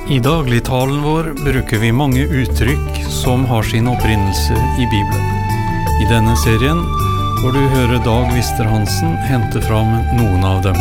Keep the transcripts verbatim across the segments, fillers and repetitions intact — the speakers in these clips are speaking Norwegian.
I dagligtalen vår bruker vi mange uttrykk som har sin opprinnelse i Bibelen. I denne serien får du høre Dag Vister-Hansen hente fram noen av dem.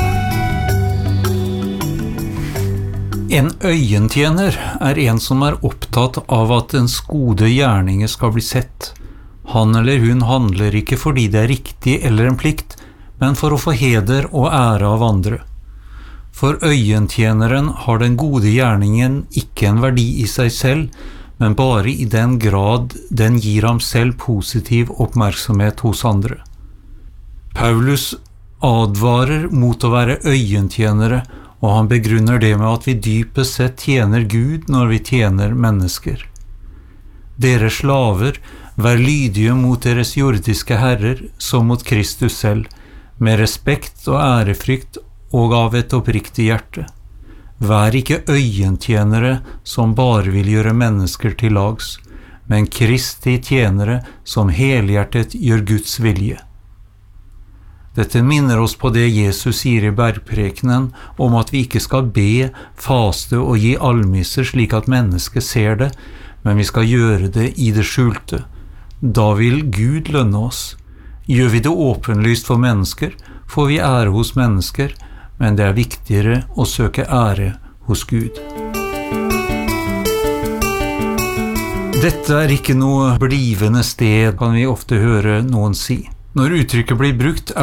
En øyentjener er en som er opptatt av at ens gode gjerninger skal bli sett. Han eller hun handler ikke fordi det er riktig eller en plikt, men for å få heder og ære av andre. For øyentjeneren har den gode gjerningen ikke en verdi i seg selv, men bare i den grad den gir ham selv positiv oppmerksomhet hos andre. Paulus advarer mot å være øyentjenere, og han begrunner det med at vi dypest sett tjener Gud når vi tjener mennesker. Dere slaver, vær lydige mot deres jordiske herrer som mot Kristus selv, med respekt og ærefrykt og av et oppriktig hjerte. Vær ikke øyentjenere som bare vil gjøre mennesker til lags, men Kristi tjenere som helhjertet gjør Guds vilje. Dette minner oss på det Jesus sier i bergprekenen om at vi ikke skal be, faste og gi almisser slik at mennesket ser det, men vi skal gjøre det i det skjulte. Da vil Gud lønne oss. Gjør vi det åpenlyst for mennesker, får vi ære hos mennesker, men det er viktigere å søke ære hos Gud. Dette er ikke noe blivende sted, kan vi ofte høre noen si. Når uttrykket blir brukt,